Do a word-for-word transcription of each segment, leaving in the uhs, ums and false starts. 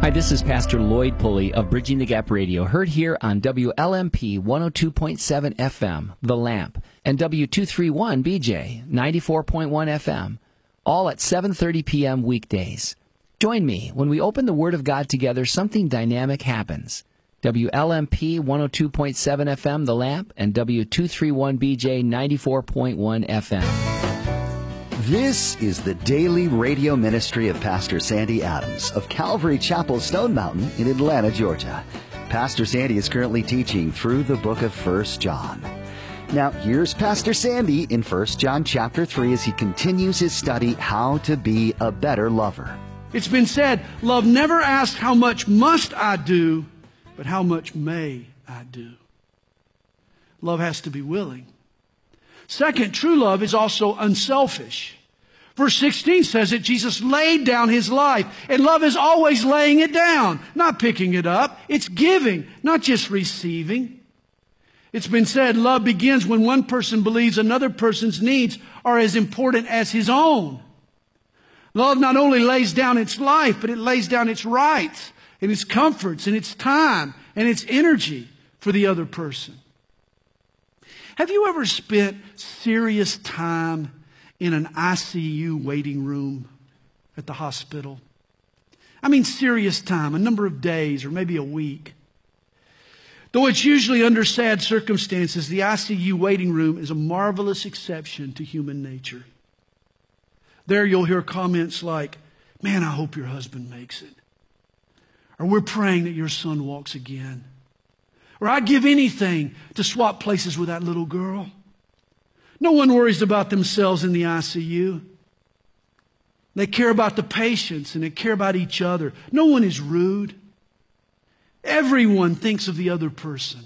Hi, this is Pastor Lloyd Pulley of Bridging the Gap Radio, heard here on W L M P one oh two point seven F M, The Lamp, and W two thirty-one B J, ninety-four point one F M, all at seven thirty p.m. weekdays. Join me. When we open the Word of God together, something dynamic happens. W L M P one oh two point seven F M, The Lamp, and W two thirty-one B J, ninety-four point one F M. This is the daily radio ministry of Pastor Sandy Adams of Calvary Chapel, Stone Mountain in Atlanta, Georgia. Pastor Sandy is currently teaching through the book of First John. Now, here's Pastor Sandy in First John chapter three as he continues his study, How to Be a Better Lover. It's been said, love never asks how much must I do, but how much may I do. Love has to be willing. Second, true love is also unselfish. Verse sixteen says that Jesus laid down His life, and love is always laying it down, not picking it up. It's giving, not just receiving. It's been said love begins when one person believes another person's needs are as important as his own. Love not only lays down its life, but it lays down its rights and its comforts and its time and its energy for the other person. Have you ever spent serious time in an I C U waiting room at the hospital? I mean serious time, a number of days or maybe a week. Though it's usually under sad circumstances, the I C U waiting room is a marvelous exception to human nature. There you'll hear comments like, "Man, I hope your husband makes it." Or, "We're praying that your son walks again." Or, "I'd give anything to swap places with that little girl." No one worries about themselves in the I C U. They care about the patients and they care about each other. No one is rude. Everyone thinks of the other person.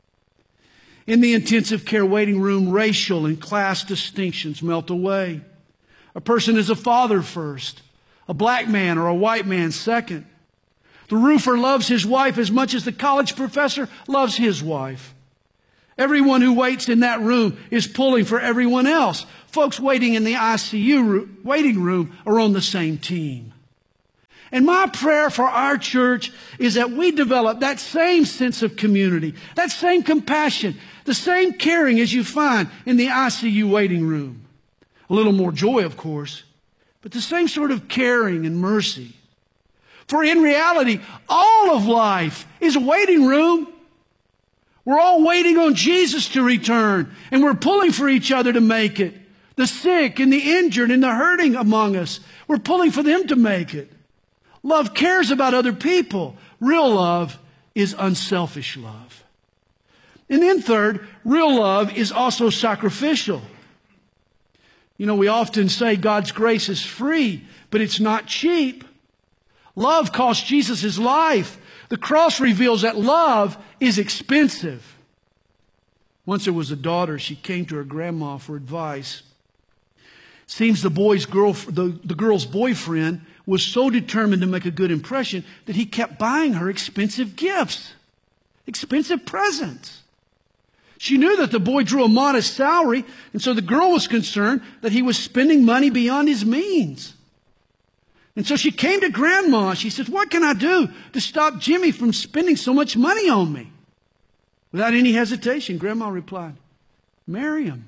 In the intensive care waiting room, racial and class distinctions melt away. A person is a father first, a black man or a white man second. The roofer loves his wife as much as the college professor loves his wife. Everyone who waits in that room is pulling for everyone else. Folks waiting in the I C U waiting room are on the same team. And my prayer for our church is that we develop that same sense of community, that same compassion, the same caring as you find in the I C U waiting room. A little more joy, of course, but the same sort of caring and mercy. For in reality, all of life is a waiting room. We're all waiting on Jesus to return, and we're pulling for each other to make it. The sick and the injured and the hurting among us, we're pulling for them to make it. Love cares about other people. Real love is unselfish love. And then third, real love is also sacrificial. You know, we often say God's grace is free, but it's not cheap. Love cost Jesus His life. The cross reveals that love is expensive. Once there was a daughter, she came to her grandma for advice. Seems the boy's girl, the, the girl's boyfriend was so determined to make a good impression that he kept buying her expensive gifts, expensive presents. She knew that the boy drew a modest salary, and so the girl was concerned that he was spending money beyond his means. And so she came to Grandma. She said, "What can I do to stop Jimmy from spending so much money on me?" Without any hesitation, Grandma replied, "Marry him."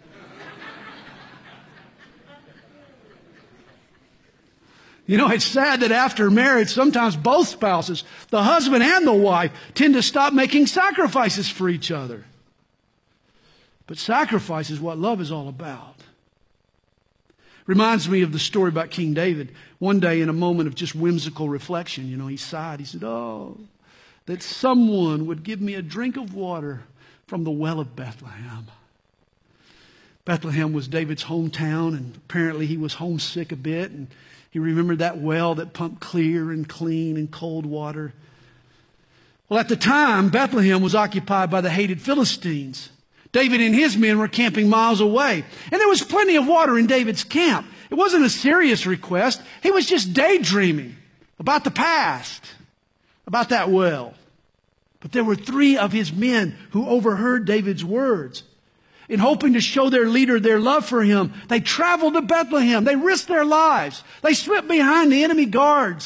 You know, it's sad that after marriage, sometimes both spouses, the husband and the wife, tend to stop making sacrifices for each other. But sacrifice is what love is all about. Reminds me of the story about King David. One day in a moment of just whimsical reflection, you know, he sighed. He said, "Oh, that someone would give me a drink of water from the well of Bethlehem." Bethlehem was David's hometown, and apparently he was homesick a bit, and he remembered that well that pumped clear and clean and cold water. Well, at the time, Bethlehem was occupied by the hated Philistines. David and his men were camping miles away. And there was plenty of water in David's camp. It wasn't a serious request. He was just daydreaming about the past, about that well. But there were three of his men who overheard David's words. In hoping to show their leader their love for him, they traveled to Bethlehem. They risked their lives. They slipped behind the enemy guards.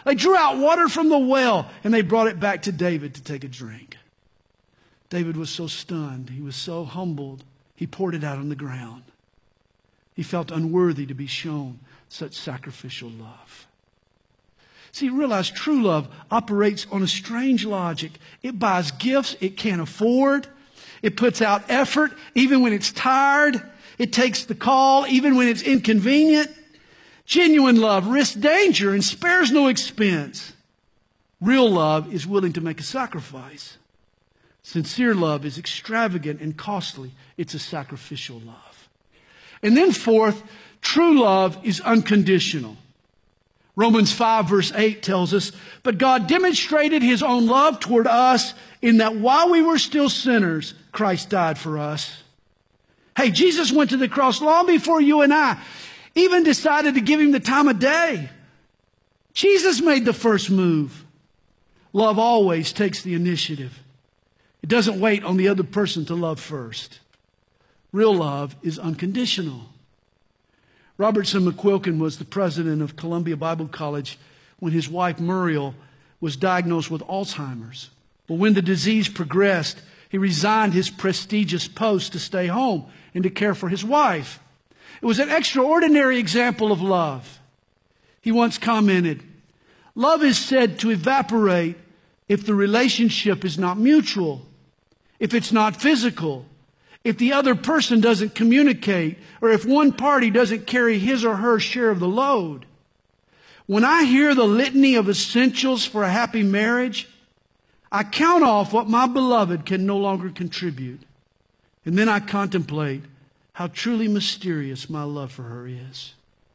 They drew out water from the well, and they brought it back to David to take a drink. David was so stunned. He was so humbled. He poured it out on the ground. He felt unworthy to be shown such sacrificial love. See, realize true love operates on a strange logic. It buys gifts it can't afford. It puts out effort even when it's tired. It takes the call even when it's inconvenient. Genuine love risks danger and spares no expense. Real love is willing to make a sacrifice. Sincere love is extravagant and costly. It's a sacrificial love. And then fourth, true love is unconditional. Romans five verse eight tells us, but God demonstrated His own love toward us in that while we were still sinners, Christ died for us. Hey, Jesus went to the cross long before you and I even decided to give Him the time of day. Jesus made the first move. Love always takes the initiative. It doesn't wait on the other person to love first. Real love is unconditional. Robertson McQuilkin was the president of Columbia Bible College when his wife Muriel was diagnosed with Alzheimer's. But when the disease progressed, he resigned his prestigious post to stay home and to care for his wife. It was an extraordinary example of love. He once commented, love is said to evaporate if the relationship is not mutual, if it's not physical, if the other person doesn't communicate, or if one party doesn't carry his or her share of the load. When I hear the litany of essentials for a happy marriage, I count off what my beloved can no longer contribute. And then I contemplate how truly mysterious my love for her is.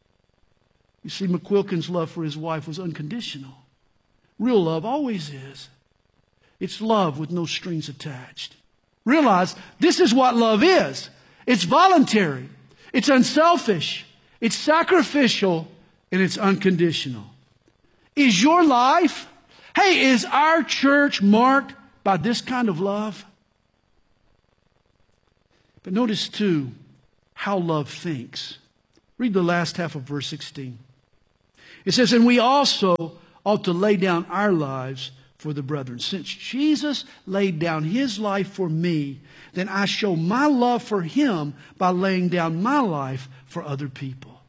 You see, McQuilkin's love for his wife was unconditional. Real love always is. It's love with no strings attached. Realize this is what love is. It's voluntary. It's unselfish. It's sacrificial. And it's unconditional. Is your life, hey, is our church marked by this kind of love? But notice too how love thinks. Read the last half of verse sixteen. It says, and we also ought to lay down our lives for the brethren. Since Jesus laid down His life for me, then I show my love for Him by laying down my life for other people.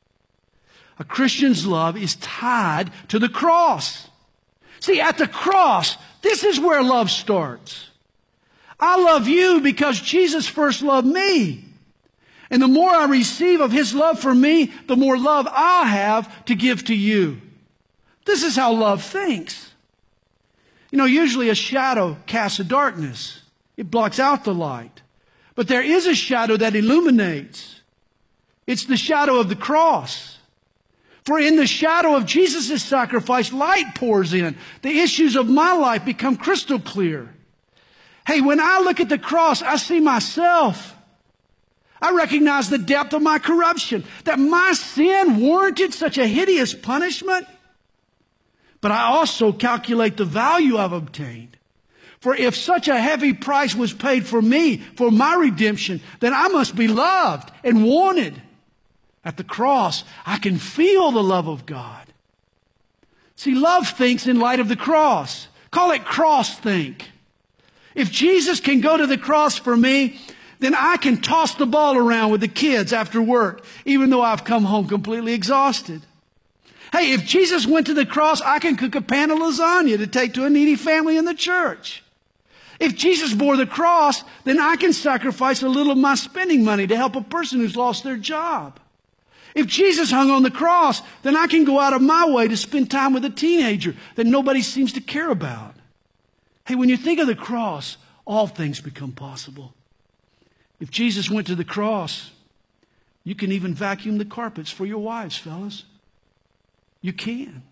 A Christian's love is tied to the cross. See, at the cross, this is where love starts. I love you because Jesus first loved me. And the more I receive of His love for me, the more love I have to give to you. This is how love thinks. You know, usually a shadow casts a darkness. It blocks out the light. But there is a shadow that illuminates. It's the shadow of the cross. For in the shadow of Jesus' sacrifice, light pours in. The issues of my life become crystal clear. Hey, when I look at the cross, I see myself. I recognize the depth of my corruption, that my sin warranted such a hideous punishment. But I also calculate the value I've obtained. For if such a heavy price was paid for me, for my redemption, then I must be loved and wanted. At the cross, I can feel the love of God. See, love thinks in light of the cross. Call it cross think. If Jesus can go to the cross for me, then I can toss the ball around with the kids after work, even though I've come home completely exhausted. Hey, if Jesus went to the cross, I can cook a pan of lasagna to take to a needy family in the church. If Jesus bore the cross, then I can sacrifice a little of my spending money to help a person who's lost their job. If Jesus hung on the cross, then I can go out of my way to spend time with a teenager that nobody seems to care about. Hey, when you think of the cross, all things become possible. If Jesus went to the cross, you can even vacuum the carpets for your wives, fellas. You can.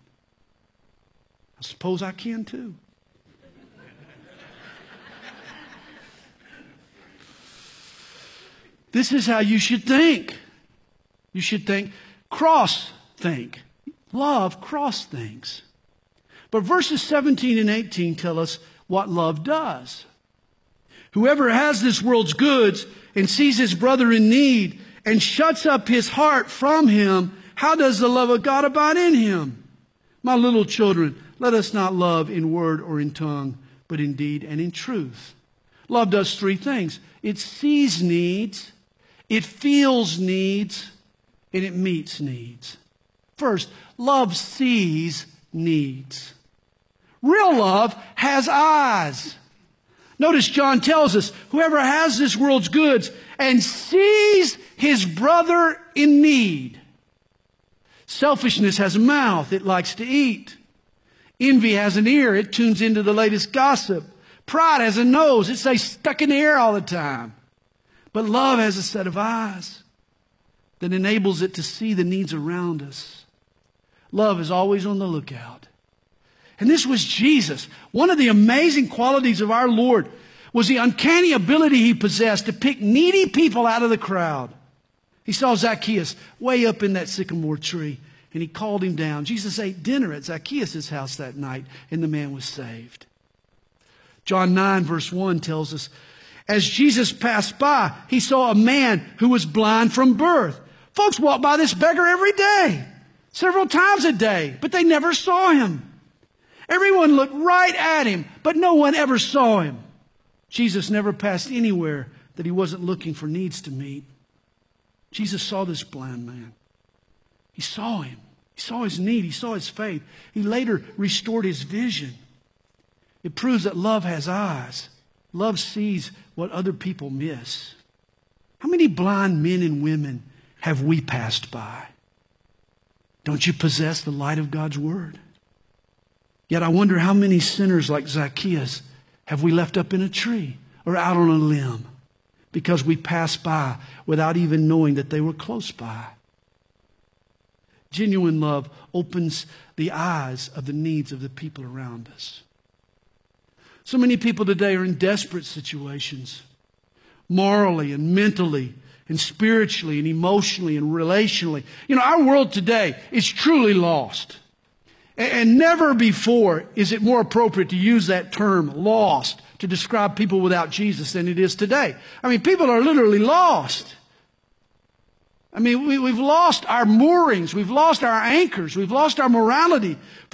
I suppose I can too. This is how you should think. You should think cross think. Love cross thinks. But verses seventeen and eighteen tell us what love does. Whoever has this world's goods and sees his brother in need and shuts up his heart from him, how does the love of God abide in him? My little children, let us not love in word or in tongue, but in deed and in truth. Love does three things. It sees needs, it feels needs, and it meets needs. First, love sees needs. Real love has eyes. Notice John tells us, whoever has this world's goods and sees his brother in need. Selfishness has a mouth, it likes to eat. Envy has an ear, it tunes into the latest gossip. Pride has a nose, it stays stuck in the air all the time. But love has a set of eyes that enables it to see the needs around us. Love is always on the lookout. And this was Jesus. One of the amazing qualities of our Lord was the uncanny ability he possessed to pick needy people out of the crowd. He saw Zacchaeus way up in that sycamore tree, and he called him down. Jesus ate dinner at Zacchaeus' house that night, and the man was saved. John nine verse one tells us, as Jesus passed by, he saw a man who was blind from birth. Folks walk by this beggar every day, several times a day, but they never saw him. Everyone looked right at him, but no one ever saw him. Jesus never passed anywhere that he wasn't looking for needs to meet. Jesus saw this blind man. He saw him. He saw his need. He saw his faith. He later restored his vision. It proves that love has eyes. Love sees what other people miss. How many blind men and women have we passed by? Don't you possess the light of God's Word? Yet I wonder how many sinners like Zacchaeus have we left up in a tree or out on a limb because we passed by without even knowing that they were close by. Genuine love opens the eyes of the needs of the people around us. So many people today are in desperate situations, morally and mentally and spiritually and emotionally and relationally. You know, our world today is truly lost. And never before is it more appropriate to use that term, lost, to describe people without Jesus than it is today. I mean, people are literally lost. I mean, we, we've lost our moorings. We've lost our anchors. We've lost our morality.